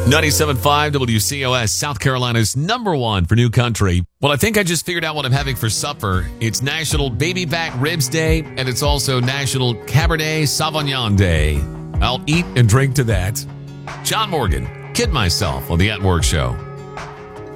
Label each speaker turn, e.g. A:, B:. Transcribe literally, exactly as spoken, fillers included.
A: ninety-seven point five W C O S, South Carolina's number one for new country. Well, I think I just figured out what I'm having for supper. It's National Baby Back Ribs Day, and it's also National Cabernet Sauvignon Day. I'll eat and drink to that. John Morgan, Kid Myself on the At Work Show.